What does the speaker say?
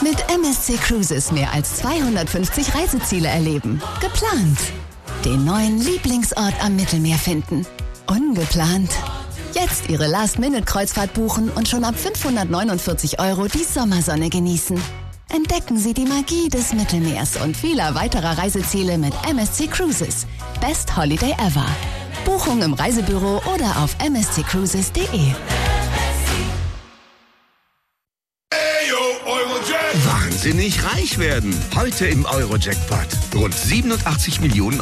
Mit MSC Cruises mehr als 250 Reiseziele erleben. Geplant. Den neuen Lieblingsort am Mittelmeer finden. Ungeplant. Jetzt Ihre Last-Minute-Kreuzfahrt buchen und schon ab 549 € die Sommersonne genießen. Entdecken Sie die Magie des Mittelmeers und vieler weiterer Reiseziele mit MSC Cruises. Best Holiday ever. Buchung im Reisebüro oder auf msccruises.de. Wahnsinnig reich werden. Heute im Eurojackpot. Rund 87 Millionen